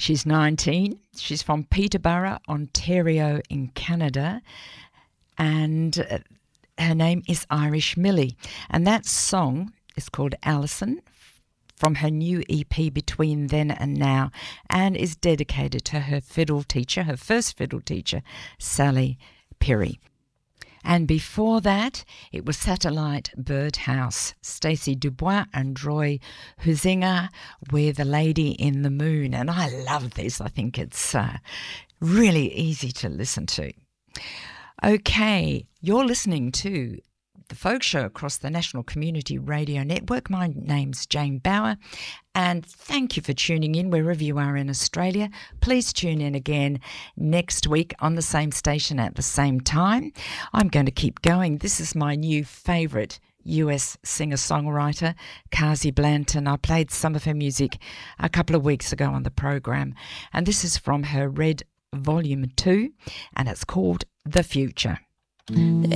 She's 19. She's from Peterborough, Ontario in Canada. And her name is Irish Millie. And that song is called Alison, from her new EP Between Then and Now, and is dedicated to her fiddle teacher, her first fiddle teacher, Sally Perry. And before that, it was Satellite Birdhouse, Stacey Dubois and Roy Huizinga with The Lady in the Moon. And I love this. I think it's really easy to listen to. Okay, you're listening to The Folk Show across the National Community Radio Network. My name's Jane Bauer, and thank you for tuning in wherever you are in Australia. Please tune in again next week on the same station at the same time. I'm going to keep going. This is my new favourite US singer-songwriter, Kazi Blanton. I played some of her music a couple of weeks ago on the program, and this is from her Red Volume 2, and it's called The Future. The